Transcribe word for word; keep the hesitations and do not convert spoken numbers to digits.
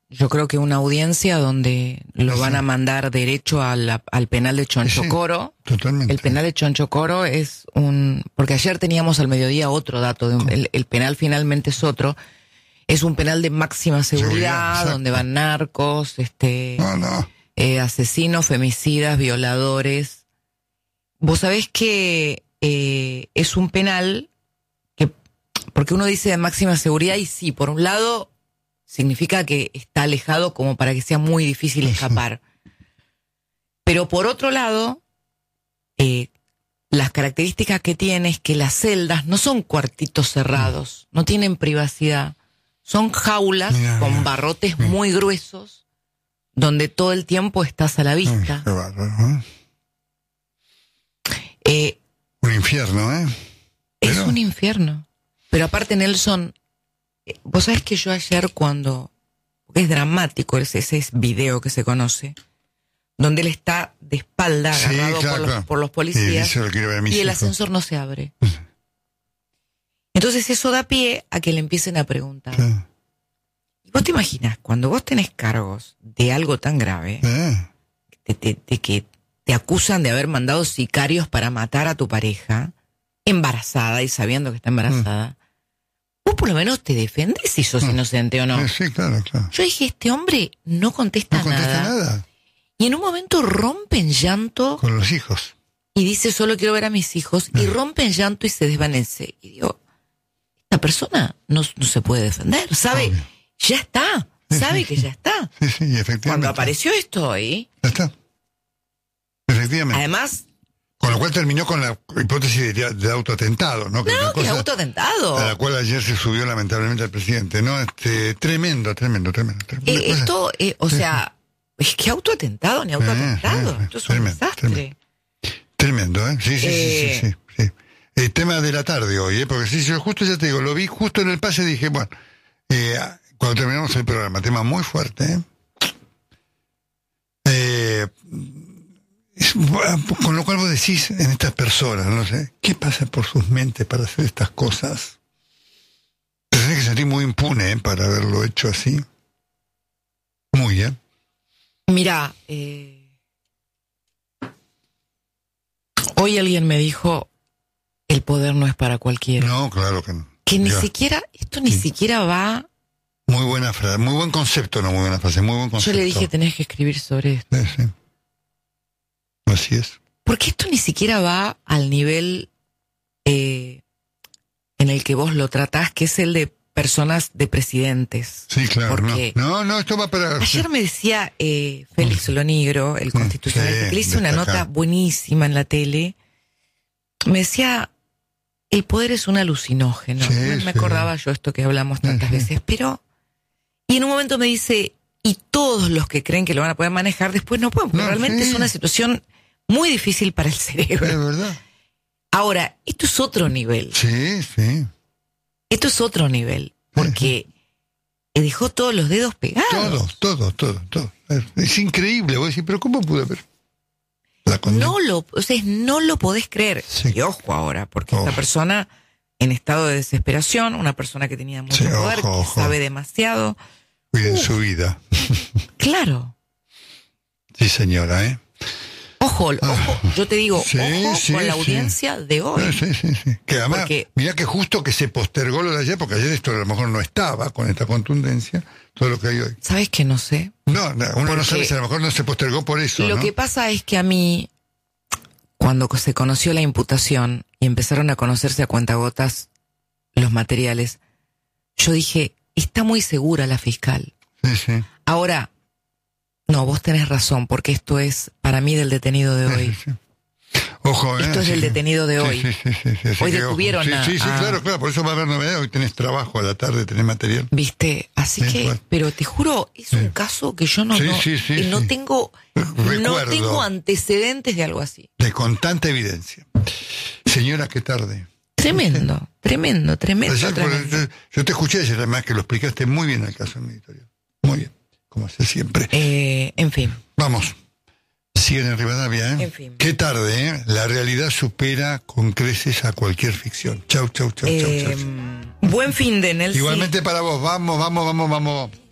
yo creo que una audiencia donde lo van a mandar derecho a la, al penal de Chonchocoro. Sí, totalmente. El penal de Chonchocoro es un... Porque ayer teníamos al mediodía otro dato, de un, el, el penal finalmente es otro. Es un penal de máxima seguridad, seguridad donde van narcos, este, no, no. Eh, asesinos, femicidas, violadores. Vos sabés que eh, es un penal que... Porque uno dice de máxima seguridad y sí, por un lado... significa que está alejado como para que sea muy difícil escapar. Pero por otro lado, eh, las características que tiene es que las celdas no son cuartitos cerrados, no tienen privacidad, son jaulas mira, con barrotes mira. muy gruesos, donde todo el tiempo estás a la vista. Qué bárbaro, ¿eh? Eh, un infierno, ¿eh? Es Pero... un infierno. Pero aparte, Nelson... Vos sabés que yo ayer cuando, es dramático ese, ese video que se conoce, donde él está de espalda agarrado sí, claro, por, los, claro. por los policías sí, y y el hijos. ascensor no se abre. Entonces eso da pie a que le empiecen a preguntar. Sí. ¿Y vos te imaginas, cuando vos tenés cargos de algo tan grave, eh. de, de, de que te acusan de haber mandado sicarios para matar a tu pareja, embarazada y sabiendo que está embarazada, mm. vos por lo menos te defendés si sos no. inocente o no. Sí, claro, claro. Yo dije, este hombre no contesta, no contesta nada. nada. Y en un momento rompe en llanto. Con los hijos. Y dice, solo quiero ver a mis hijos. No. Y rompe en llanto y se desvanece. Y digo, esta persona no, no se puede defender. Sabe, Obvio. ya está. Sí, sabe sí, que sí. ya está. Sí, sí, efectivamente. Cuando apareció esto ahí. Ya está. Efectivamente. Además... Con lo cual terminó con la hipótesis de, de autoatentado, ¿no? Que no, que es autoatentado. A la cual ayer se subió lamentablemente el presidente, ¿no? Este, tremendo, tremendo, tremendo. tremendo. Eh, esto, eh, o sí, sea, sí. es que autoatentado ni autoatentado. Eh, eh, esto es tremendo, un desastre. Tremendo, tremendo ¿eh? Sí, sí, eh, sí, sí, sí, sí. El tema de la tarde hoy, ¿eh? Porque si yo justo, ya te digo, lo vi justo en el pase y dije, bueno, eh, cuando terminamos el programa, tema muy fuerte, ¿eh? Eh... Con lo cual vos decís en estas personas, no sé, ¿qué pasa por sus mentes para hacer estas cosas? Te tenés que sentir muy impune, ¿eh? Para haberlo hecho así. Muy bien. Mira, eh, hoy alguien me dijo, el poder no es para cualquiera. No, claro que no. Que ni ya. siquiera, esto ni sí. siquiera va... Muy buena frase, muy buen concepto, no muy buena frase, muy buen concepto. Yo le dije, tenés que escribir sobre esto. Sí, sí. Así es. Porque esto ni siquiera va al nivel eh, en el que vos lo tratás, que es el de personas de presidentes. Sí, claro. Porque no, no, no, esto va para... Ayer me decía eh, Félix Lonigro, el constitucionalista, sí, que le hice una nota buenísima en la tele. Me decía, el poder es un alucinógeno. Sí, me, sí. me acordaba yo esto que hablamos tantas sí, veces, sí. pero... Y en un momento me dice, y todos los que creen que lo van a poder manejar, después no pueden, porque no, realmente sí. es una situación... muy difícil para el cerebro. Es verdad. Ahora, esto es otro nivel. Sí, sí. Esto es otro nivel, porque le dejó todos los dedos pegados. Todos, todos, todos, todo. Es increíble. Vos decís, pero ¿cómo pudo haber? La no lo, o sea, no lo podés creer. Sí. Y ojo ahora, porque ojo. esta persona en estado de desesperación, una persona que tenía mucho sí, poder, ojo, que ojo. sabe demasiado. Cuiden uh. su vida. Claro. Sí, señora, ¿eh? Ojo, ojo, yo te digo, sí, ojo sí, con la audiencia sí. de hoy. Sí, sí, sí. Que además, porque, mirá que justo que se postergó lo de ayer, porque ayer esto a lo mejor no estaba con esta contundencia, todo lo que hay hoy. ¿Sabes que no sé? No, no uno no sabe si a lo mejor no se postergó por eso, Lo ¿no? que pasa es que a mí, cuando se conoció la imputación y empezaron a conocerse a cuentagotas los materiales, yo dije, está muy segura la fiscal. Sí, sí. Ahora... No, vos tenés razón, porque esto es, para mí, del detenido de hoy. Sí, sí, sí. Ojo, ¿eh? Esto es sí, del detenido de hoy. Sí, sí, sí, sí, sí, hoy que, detuvieron sí, a... Sí, sí, a... claro, claro, por eso va a haber novedad. Hoy tenés trabajo a la tarde, tenés material. ¿Viste? Así sí, que, bueno. pero te juro, es sí. un caso que yo no, sí, no, sí, sí, no sí. tengo Recuerdo no tengo antecedentes de algo así. De con tanta evidencia. Señora, qué tarde. Tremendo, tremendo, tremendo. Ayer, tremendo. Yo, yo te escuché ayer, además que lo explicaste muy bien el caso en mi editorial. Muy bien, como hace siempre. Eh, en fin. Vamos, siguen en Rivadavia, ¿eh? En fin. Qué tarde, ¿eh? La realidad supera con creces a cualquier ficción. Chau, chau, chau, eh, chau, chau. Buen fin de Nelson. Igualmente para vos, vamos, vamos, vamos, vamos.